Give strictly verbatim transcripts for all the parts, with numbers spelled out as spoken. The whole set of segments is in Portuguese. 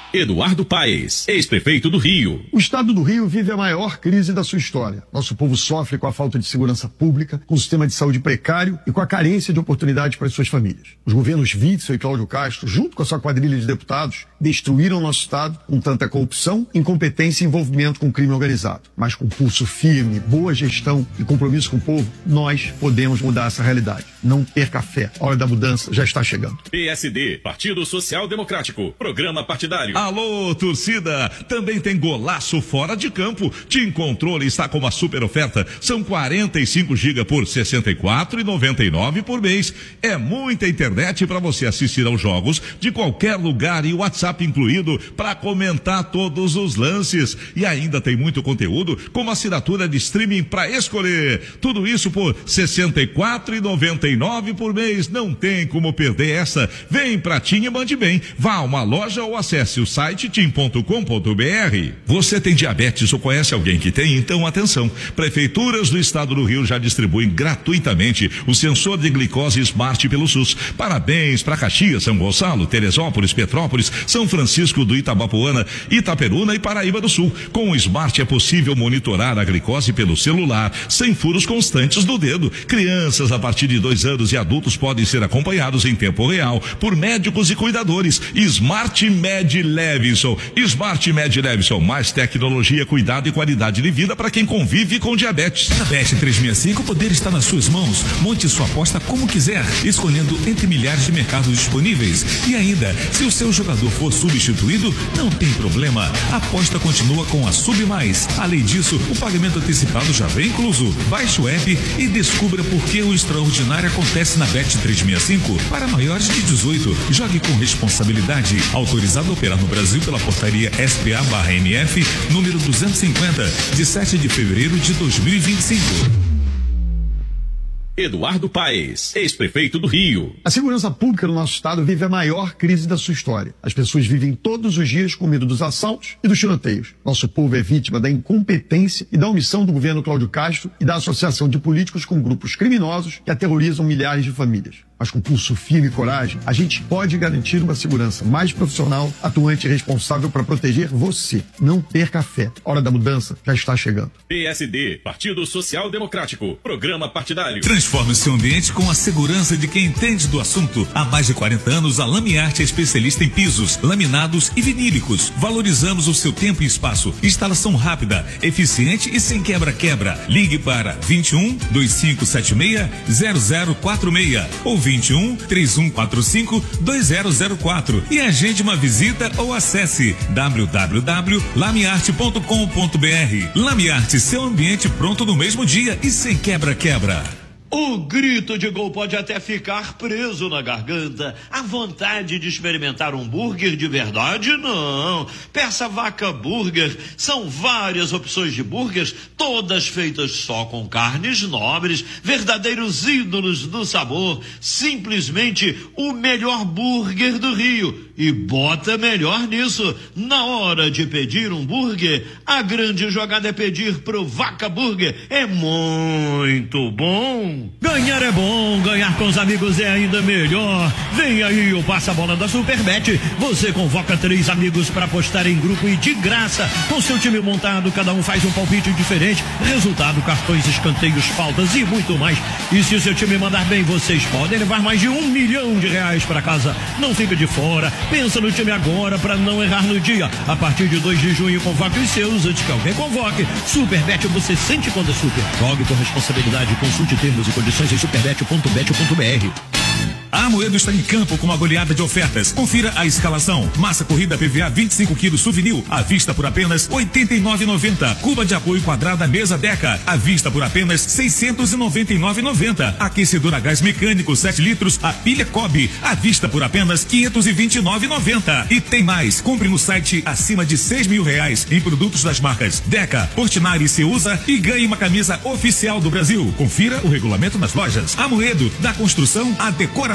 Eduardo Paes, ex-prefeito do Rio. O estado do Rio vive a maior crise da sua história. Nosso povo sofre com a falta de segurança pública, com o sistema de saúde precário e com a carência de oportunidades para as suas famílias. Os governos Witzel e Cláudio Castro, junto com a sua quadrilha de deputados, destruíram nosso estado com tanta corrupção, incompetência e envolvimento com o crime organizado. Mas com pulso firme, boa gestão e compromisso com o povo, nós podemos mudar essa realidade. Não perca a fé. A hora da mudança já está chegando. P S D, Partido Social Democrático, Programa Partidário. Alô, torcida! Também tem golaço fora de campo. Team Controle está com uma super oferta. São quarenta e cinco gigas por sessenta e quatro reais e noventa e nove centavos por mês. É muita internet para você assistir aos jogos de qualquer lugar e WhatsApp incluído para comentar todos os lances. E ainda tem muito conteúdo como assinatura de streaming para escolher. Tudo isso por sessenta e quatro reais e noventa e nove centavos por mês. Não tem como perder essa. Vem pra Tim e mande bem. Vá a uma loja ou acesse o site tim ponto com ponto br. Você tem diabetes ou conhece alguém que tem? Então atenção. Prefeituras do estado do Rio já distribuem gratuitamente o sensor de glicose Smart pelo SUS. Parabéns para Caxias, São Gonçalo, Teresópolis, Petrópolis, São Francisco do Itabapoana, Itaperuna e Paraíba do Sul. Com o Smart é possível monitorar a glicose pelo celular, sem furos constantes do dedo. Crianças a partir de dois anos e adultos podem ser acompanhados em tempo real por médicos e cuidadores. Smart Med Levinson. Smart Med Levinson. Mais tecnologia, cuidado e qualidade de vida para quem convive com diabetes. Na Bet trezentos e sessenta e cinco, o poder está nas suas mãos. Monte sua aposta como quiser, escolhendo entre milhares de mercados disponíveis. E ainda, se o seu jogador for substituído, não tem problema. A aposta continua com a Sub Mais. Além disso, o pagamento antecipado já vem incluso. Baixe o app e descubra por que o extraordinário acontece na Bet trezentos e sessenta e cinco. Para maiores de dezoito, jogue com responsabilidade. Autorizado a operar no Brasil pela portaria S P A barra M F, número duzentos e cinquenta, de sete de fevereiro de dois mil e vinte e cinco. Eduardo Paes, ex-prefeito do Rio. A segurança pública no nosso estado vive a maior crise da sua história. As pessoas vivem todos os dias com medo dos assaltos e dos tiroteios. Nosso povo é vítima da incompetência e da omissão do governo Cláudio Castro e da associação de políticos com grupos criminosos que aterrorizam milhares de famílias. Mas com pulso firme e coragem, a gente pode garantir uma segurança mais profissional, atuante e responsável para proteger você. Não perca a fé. A hora da mudança já está chegando. P S D, Partido Social Democrático, Programa Partidário. Transforme seu ambiente com a segurança de quem entende do assunto. Há mais de quarenta anos, a Lamiarte é especialista em pisos, laminados e vinílicos. Valorizamos o seu tempo e espaço. Instalação rápida, eficiente e sem quebra-quebra. Ligue para vinte e um, dois cinco sete seis, zero zero quatro seis ou vinte e um, três um quatro cinco, dois zero zero quatro e agende uma visita ou acesse w w w ponto lamiarte ponto com ponto br. Lamiarte, seu ambiente pronto no mesmo dia e sem quebra-quebra. O grito de gol pode até ficar preso na garganta. A vontade de experimentar um hambúrguer de verdade, não. Peça Vaca Burger. São várias opções de burgers, todas feitas só com carnes nobres, verdadeiros ídolos do sabor. Simplesmente o melhor burger do Rio. E bota melhor nisso. Na hora de pedir um burger, a grande jogada é pedir pro Vaca Burger. É muito bom. Ganhar é bom, ganhar com os amigos é ainda melhor. Vem aí o passa-bola da Superbet. Você convoca três amigos para apostar em grupo e de graça. Com seu time montado, cada um faz um palpite diferente. Resultado, cartões, escanteios, faltas e muito mais. E se o seu time mandar bem, vocês podem levar mais de um milhão de reais para casa. Não fica de fora. Pensa no time agora para não errar no dia. A partir de dois de junho, convoque os seus antes que alguém convoque. Superbet, você sente quando é super. Jogue com responsabilidade, consulte termos e condições em superbet ponto bet ponto br. A Amoedo está em campo com uma goleada de ofertas. Confira a escalação. Massa corrida P V A vinte e cinco quilos Souvenir, à vista por apenas oitenta e nove reais e noventa centavos. Cuba de apoio quadrada mesa Deca, à vista por apenas seiscentos e noventa e nove reais e noventa centavos. Aquecedor a gás mecânico sete litros, a pilha Cobb, à vista por apenas quinhentos e vinte e nove reais e noventa centavos. E tem mais. Compre no site acima de seis mil reais em produtos das marcas Deca, Portinari e Ceusa e ganhe uma camisa oficial do Brasil. Confira o regulamento nas lojas. Amoedo, da construção à decoração.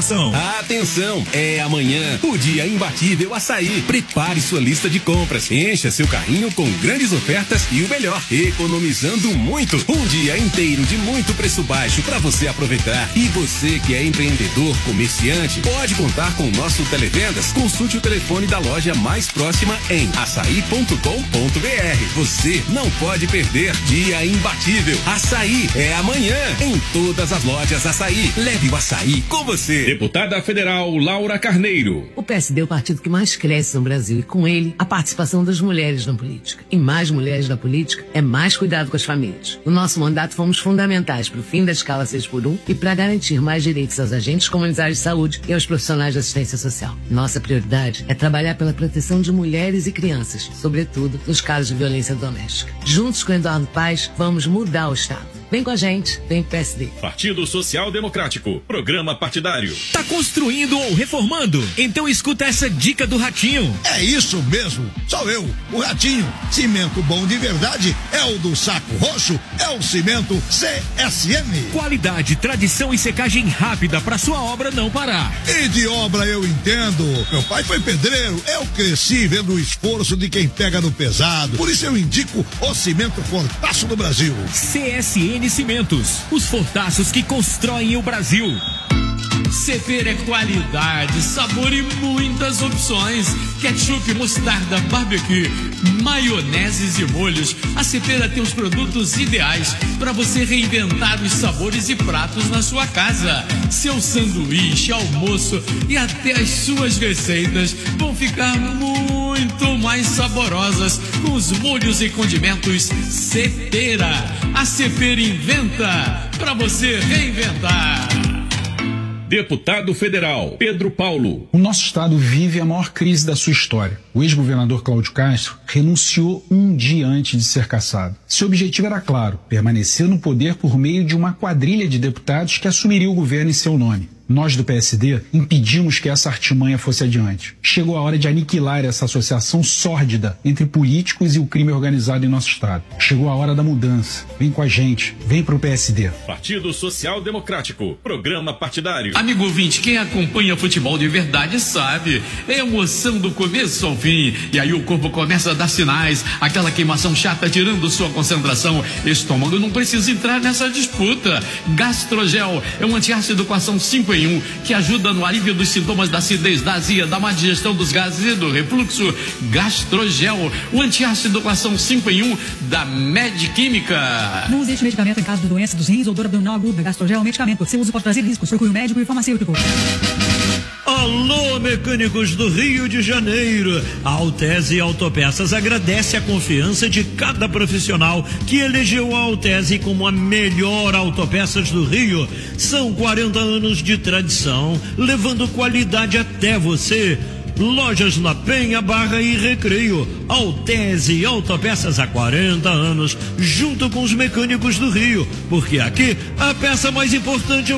informação. Atenção, é amanhã o dia imbatível Açaí. Prepare sua lista de compras, encha seu carrinho com grandes ofertas e o melhor, economizando muito. Um dia inteiro de muito preço baixo para você aproveitar. E você que é empreendedor, comerciante, pode contar com o nosso Televendas. Consulte o telefone da loja mais próxima em açaí ponto com ponto br. Você não pode perder. Dia imbatível Açaí é amanhã em todas as lojas Açaí. Leve o açaí com você. Deputada Federal Laura Carneiro. O P S D é o partido que mais cresce no Brasil e com ele a participação das mulheres na política. E mais mulheres na política é mais cuidado com as famílias. No nosso mandato fomos fundamentais para o fim da escala seis por um e para garantir mais direitos aos agentes comunitários de saúde e aos profissionais de assistência social. Nossa prioridade é trabalhar pela proteção de mulheres e crianças, sobretudo nos casos de violência doméstica. Juntos com Eduardo Paes, vamos mudar o Estado. Vem com a gente, vem P S D. Partido Social Democrático, programa partidário. Tá construindo ou reformando? Então escuta essa dica do Ratinho. É isso mesmo, sou eu, o Ratinho. Cimento bom de verdade é o do Saco Roxo, é o cimento C S M. Qualidade, tradição e secagem rápida para sua obra não parar. E de obra eu entendo. Meu pai foi pedreiro, eu cresci vendo o esforço de quem pega no pesado. Por isso eu indico o cimento Fortaço do Brasil. C S N Cimentos, os fortaços que constroem o Brasil. Cepera é qualidade, sabor e muitas opções. Ketchup, mostarda, barbecue, maioneses e molhos. A Cepera tem os produtos ideais para você reinventar os sabores e pratos na sua casa. Seu sanduíche, almoço e até as suas receitas vão ficar muito mais saborosas com os molhos e condimentos Cepera. A Cepera inventa para você reinventar. Deputado Federal Pedro Paulo. O nosso estado vive a maior crise da sua história. O ex-governador Cláudio Castro renunciou um dia antes de ser cassado. Seu objetivo era claro, permanecer no poder por meio de uma quadrilha de deputados que assumiria o governo em seu nome. Nós do P S D impedimos que essa artimanha fosse adiante. Chegou a hora de aniquilar essa associação sórdida entre políticos e o crime organizado em nosso estado. Chegou a hora da mudança. Vem com a gente, vem pro P S D. Partido Social Democrático, programa partidário. Amigo ouvinte, quem acompanha futebol de verdade sabe, é emoção do começo ao fim. E aí o corpo começa a dar sinais, aquela queimação chata tirando sua concentração. Estômago não precisa entrar nessa disputa. Gastrogel é um antiácido com ação cinco em um, que ajuda no alívio dos sintomas da acidez, da azia, da má digestão dos gases e do refluxo. Gastrogel, o antiácido com ação cinco em um da Medquímica. Não use este medicamento em caso de doença dos rins ou dor abdominal aguda. Gastrogel é um medicamento. Seu uso pode trazer riscos. Procure o médico e o farmacêutico. Alô, mecânicos do Rio de Janeiro. A Altese Autopeças agradece a confiança de cada profissional que elegeu a Altese como a melhor autopeças do Rio. São quarenta anos de tradição, levando qualidade até você. Lojas na Penha, Barra e Recreio. Altese Autopeças há quarenta anos, junto com os mecânicos do Rio, porque aqui a peça mais importante é